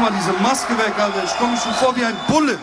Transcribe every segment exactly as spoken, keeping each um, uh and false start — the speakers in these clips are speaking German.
mal diese Maske weg, Alter. Ich komme mir schon vor wie ein Bulle.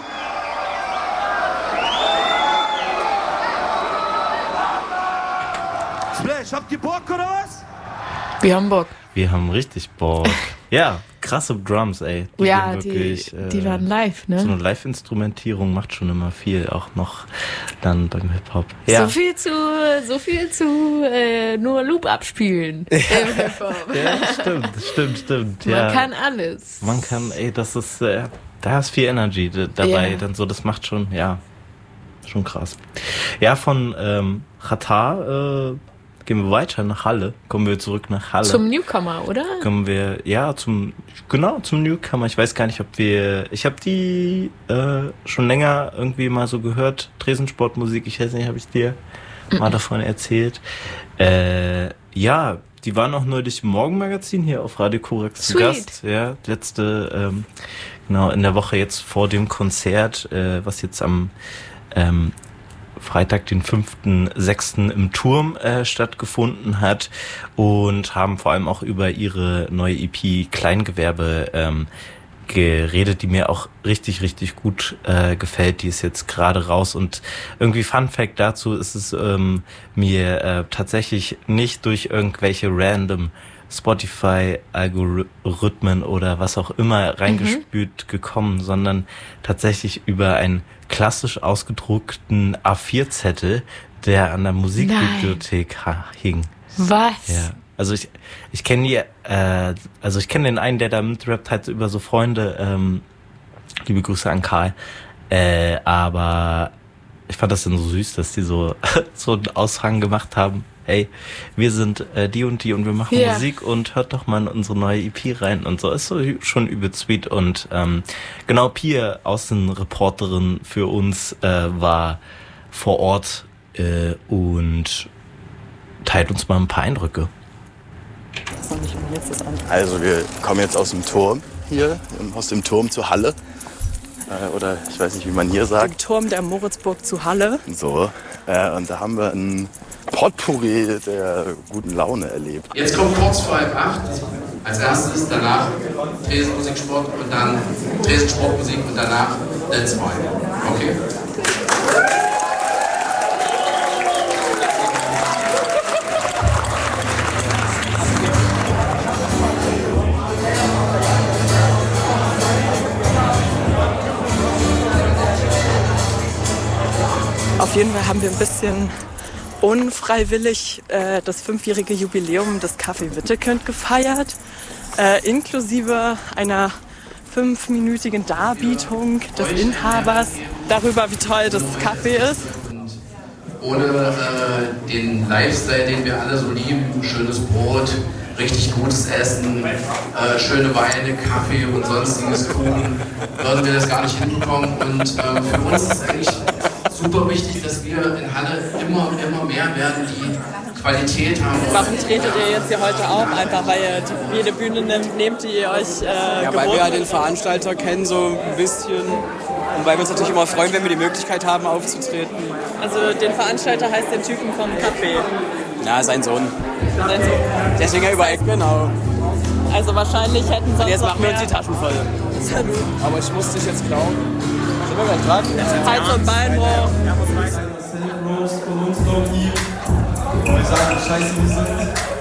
Splash, habt ihr Bock oder was? Wir haben Bock. Wir haben richtig Bock. Ja, krasse Drums, ey. Die ja, wirklich, die, die äh, waren live, ne? So eine Live-Instrumentierung macht schon immer viel, auch noch dann beim Hip-Hop. Ja. So viel zu, so viel zu äh, nur Loop abspielen ja. im Hip-Hop. Ja, stimmt, stimmt, stimmt. Man ja. kann alles. Man kann, ey, das ist, äh, da ist viel Energy dabei, ja. Dann so, das macht schon, ja, schon krass. Ja, von ähm, Xatar, äh, gehen wir weiter nach Halle. Kommen wir zurück nach Halle. Zum Newcomer, oder? Kommen wir, ja, zum, genau, zum Newcomer. Ich weiß gar nicht, ob wir, ich habe die äh, schon länger irgendwie mal so gehört. Tresensportmusik, ich weiß nicht, habe ich dir mhm. mal davon erzählt. Äh, ja, die waren auch neulich im Morgenmagazin hier auf Radio Korax zu Gast. Ja, letzte, ähm, genau, in der Woche jetzt vor dem Konzert, äh, was jetzt am, ähm, Freitag, den fünften sechsten im Turm äh, stattgefunden hat und haben vor allem auch über ihre neue E P Kleingewerbe ähm, geredet, die mir auch richtig, richtig gut äh, gefällt. Die ist jetzt gerade raus und irgendwie Fun Fact dazu ist es ähm, mir äh, tatsächlich nicht durch irgendwelche random Spotify-Algorithmen oder was auch immer reingespült mhm. gekommen, sondern tatsächlich über einen klassisch ausgedruckten A vier Zettel, der an der Musikbibliothek ha- hing. Was? Ja. Also ich ich kenne die, äh, also ich kenne den einen, der da mitrappt, halt über so Freunde. Ähm, liebe Grüße an Karl. Äh, aber ich fand das dann so süß, dass die so so einen Aushang gemacht haben. Hey, wir sind äh, die und die und wir machen yeah. Musik und hört doch mal in unsere neue E P rein und so. Ist so schon übel sweet und ähm, genau, Pia, Außenreporterin für uns, äh, war vor Ort äh, und teilt uns mal ein paar Eindrücke. Also wir kommen jetzt aus dem Turm hier, aus dem Turm zu Halle. Äh, oder ich weiß nicht, wie man hier sagt. Im Turm der Moritzburg zu Halle. So, äh, und da haben wir ein Potpourri der guten Laune erlebt. Jetzt kommt kurz vor halb acht, als erstes, danach Tresenmusiksport und dann Tresensportmusik und danach Let's Wine. Okay? Auf jeden Fall haben wir ein bisschen unfreiwillig äh, das fünfjährige Jubiläum des Café Wittekind gefeiert, äh, inklusive einer fünfminütigen Darbietung des Inhabers darüber, wie toll das Café ist. Ohne äh, den Lifestyle, den wir alle so lieben, schönes Brot, richtig gutes Essen, äh, schöne Weine, Kaffee und sonstiges Kuchen, würden wir das gar nicht hinbekommen. Und äh, für uns ist es eigentlich super wichtig, dass wir in Halle immer, immer mehr werden, die Qualität haben. Warum tretet ihr jetzt hier heute auf? Einfach weil ihr die, jede Bühne nehmt, nehmt die ihr euch äh, Ja, weil wir halt den Veranstalter kennen so ein bisschen und weil wir uns natürlich immer freuen, wenn wir die Möglichkeit haben aufzutreten. Also den Veranstalter heißt den Typen vom Café? Ja, sein Sohn. Sein Sohn. Deswegen ja überall, genau. Also wahrscheinlich hätten sonst und jetzt noch machen wir mehr. uns die Taschen voll. Aber ich muss dich jetzt klauen. Sind wir gleich dran? Hals- und Beinbruch. von uns noch hier. Wir sagen, scheiße, wir sind